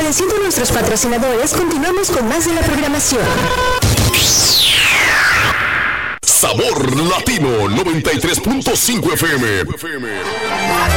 Agradeciendo a nuestros patrocinadores, continuamos con más de la programación. Sabor Latino 93.5 FM.